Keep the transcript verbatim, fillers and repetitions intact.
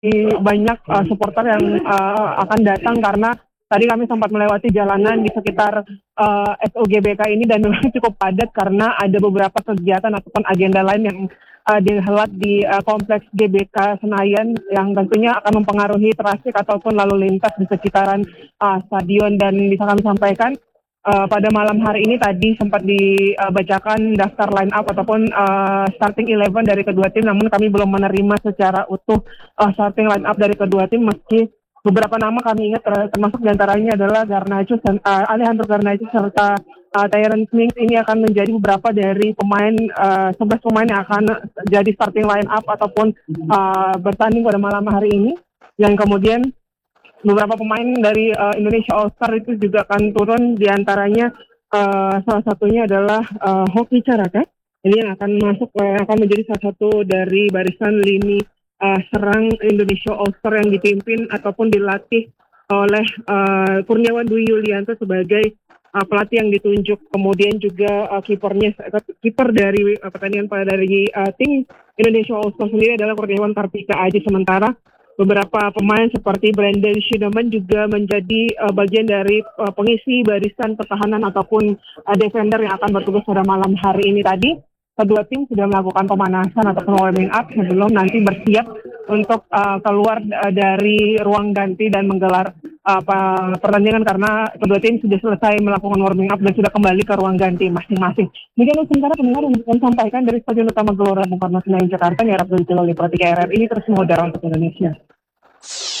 banyak uh, supporter yang uh, akan datang karena tadi kami sempat melewati jalanan di sekitar uh, S U G B K ini dan memang cukup padat karena ada beberapa kegiatan ataupun agenda lain yang uh, dihelat di uh, kompleks G B K Senayan yang tentunya akan mempengaruhi trafik ataupun lalu lintas di sekitaran uh, stadion. Dan bisa kami sampaikan Uh, pada malam hari ini tadi sempat dibacakan daftar line up ataupun uh, starting eleven dari kedua tim, namun kami belum menerima secara utuh uh, starting line up dari kedua tim, meski beberapa nama kami ingat termasuk diantaranya adalah Garnacho, uh, Alejandro Garnacho serta uh, Tyrone Mings. Ini akan menjadi beberapa dari pemain uh, sebelas pemain yang akan jadi starting line up ataupun uh, bertanding pada malam hari ini, yang kemudian beberapa pemain dari uh, Indonesia All Star itu juga akan turun, diantaranya uh, salah satunya adalah uh, Hoki Caraka. Ini yang akan masuk, uh, akan menjadi salah satu dari barisan lini uh, serang Indonesia All Star yang dipimpin ataupun dilatih oleh uh, Kurniawan Dwi Yulianto sebagai uh, pelatih yang ditunjuk. Kemudian juga uh, kipernya, kiper dari uh, pertandingan pada dari uh, tim Indonesia All Star sendiri adalah Kurniawan Kartika Aji. Sementara beberapa pemain seperti Brandon Schineman juga menjadi uh, bagian dari uh, pengisi barisan pertahanan ataupun uh, defender yang akan bertugas pada malam hari ini. Tadi kedua tim sudah melakukan pemanasan ataupun warming up sebelum nanti bersiap untuk uh, keluar uh, dari ruang ganti dan menggelar uh, pertandingan, karena kedua tim sudah selesai melakukan warming up dan sudah kembali ke ruang ganti masing-masing. Demikian sementara pendengar yang kami sampaikan dari Stadion Utama Gelora Bung Karno Senayan Jakarta. Ini Arab Zulkifli Pratika R R ini terus mengudara untuk Indonesia.